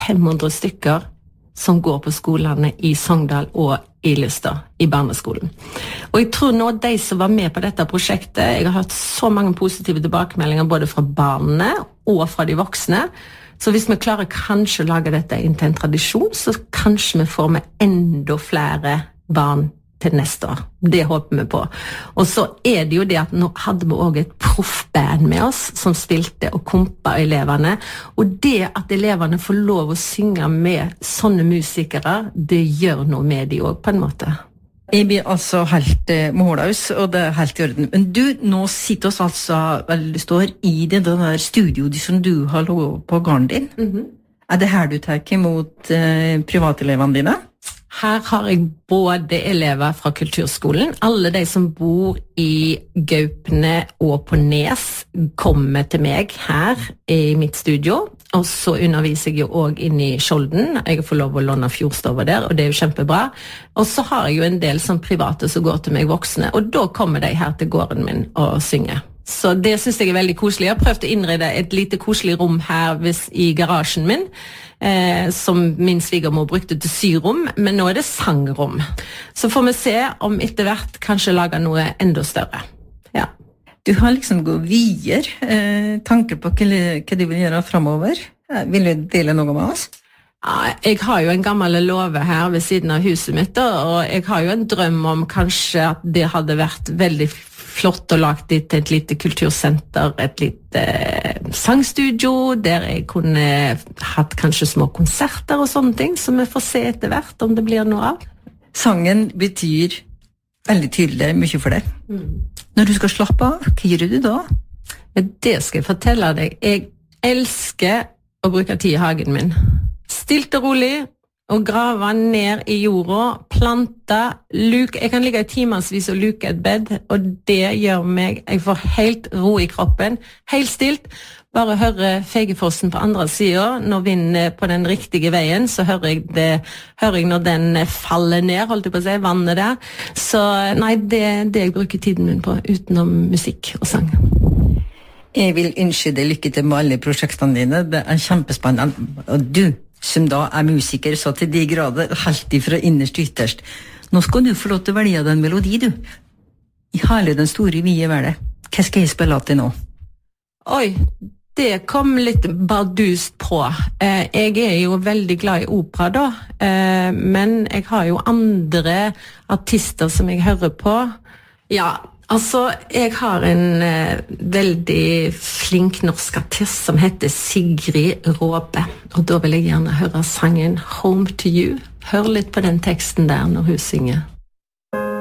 500 stykker som går på skolene i Sogndal og i Lystad, i barneskolen. Og jeg tror nå de som var med på dette prosjektet, jeg har hørt så mange positive tilbakemeldinger både fra barnene og fra de voksne, så hvis vi klarer kanskje å lage dette til en tradisjon, så kanskje vi får med enda flere barn til neste år. Det håper vi på. Og så det jo det at nå hadde vi også et proffband med oss som spilte og kompa eleverne, og det at eleverne får lov å synge med sånne musikere, det gjør noe med de også på en måte. Jeg blir altså helt målaus, og det helt i orden. Men du, nå sitter oss altså, vel, står i det der studioet som du har lov på garden din. Det her du tar imot privatelevene dine? Her har jeg både elever fra kulturskolen, alle de som bor i Gaupne og på Nes kommer til meg her i mitt studio, og så underviser jeg jo også inn i Skjolden. Jeg får lov å låne Fjordstova der, og det jo kjempebra. Og så har jeg jo en del som private som går til meg voksne, og da kommer de her til gården min og synger. Så det synes jeg veldig koselig. Jeg har prøvd å innrede et lite koselig rom her i garasjen min, som min svigermor brukte til syrom, men nå det sangrom. Så får vi se om etter hvert kanskje lage noe enda større. Ja. Du har liksom gått videre tanker på hva du vil gjøre fremover. Vil du dele noe med oss? Ja, jeg har jo en gammel låve her ved siden av huset mitt, og jeg har jo en drøm om kanskje at det hadde vært veldig flott å lage det til et lite kultursenter, et lite sangstudio, der jeg kunne hatt kanskje små konserter og sånne ting, så vi får se etter hvert om det blir noe av. Sangen betyr veldig tydelig mye for deg. Når du skal slappe av, hva gjør du da? Det skal jeg fortelle deg. Jeg elsker å bruke tid i hagen min. Stilt og rolig, og grave ned i jorda, plante, luke. Jeg kan ligge i timersvis og luke et bed, og det gjør meg, jeg får helt ro i kroppen, helt stilt. Bare høre Feigefossen på andre siden, når vinden på den riktige veien, så hører jeg når den faller ned, holdt jeg på å si, vannet der. Så nei, det jeg bruker tiden min på, utenom musikk og sang. Jeg vil ønske deg lykke til med alle prosjektene dine, det kjempespennende, og du, som da musiker, så til de grader, helt ifra innerst til ytterst. Nå skal du få lov til å velge den melodi, du. I hele den store, vide verden. Hva skal jeg spille til nå? Oi, det kom litt bardust på. Jeg jo veldig glad i opera da, men jeg har jo andre artister som jeg hører på. Ja, altså, jeg har en veldig flink norsk artist som heter Sigrid Råbe, og da vil jeg gjerne høre sangen Home to You. Hør litt på den teksten der når hun synger.